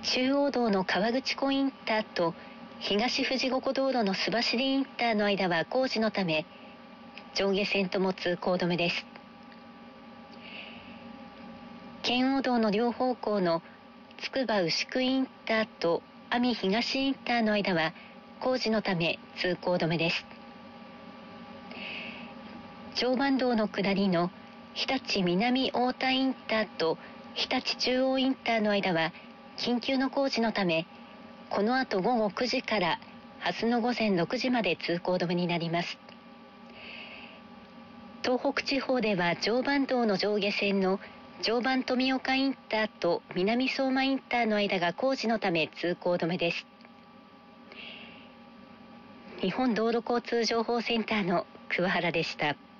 中央道の川口湖インターと東富士五湖道路の須走インターの間は工事のため上下線とも通行止めです。圏央道の両方向のつくば牛久インターと阿見東インターの間は工事のため通行止めです。常磐道の下りの日立南太田インターと日立中央インターの間は緊急の工事のため、この後午後9時から明日の午前6時まで通行止めになります。東北地方では常磐道の上下線の常磐富岡インターと南相馬インターの間が工事のため通行止めです。日本道路交通情報センターの桑原でした。